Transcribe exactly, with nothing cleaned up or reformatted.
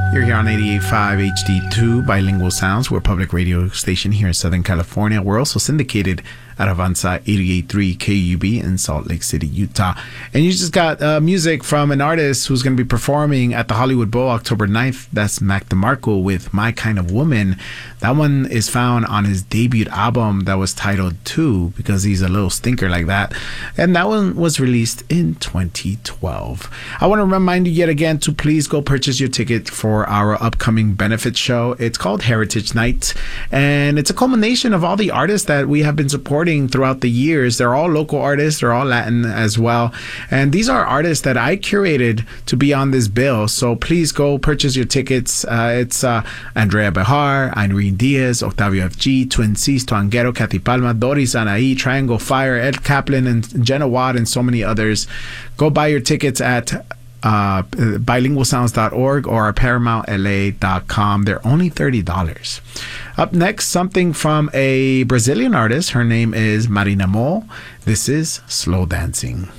You're here on eighty-eight point five H D two, Bilingual Sounds. We're a public radio station here in Southern California. We're also syndicated at Avanza eighty-eight point three K U B in Salt Lake City, Utah. And you just got uh, music from an artist who's going to be performing at the Hollywood Bowl October ninth. That's Mac DeMarco with My Kind of Woman. That one is found on his debut album that was titled Two, because he's a little stinker like that. And that one was released in twenty twelve. I want to remind you yet again to please go purchase your ticket for our upcoming benefit show. It's called Heritage Night, and it's a culmination of all the artists that we have been supporting throughout the years. They're all local artists. They're all Latin as well. And these are artists that I curated to be on this bill. So please go purchase your tickets. Uh, it's uh, Andrea Bejar, Irene Diaz, Octavio F G, Twin C's, Tuanguero, Kathy Palma, Doris Anaí, Triangle Fire, Ed Kaplan, and Jenna Watt, and so many others. Go buy your tickets at uh, bilingual sounds dot org or paramount L A dot com. They're only thirty dollars. Up next, something from a Brazilian artist. Her name is Marina Mo. This is Slow Dancing.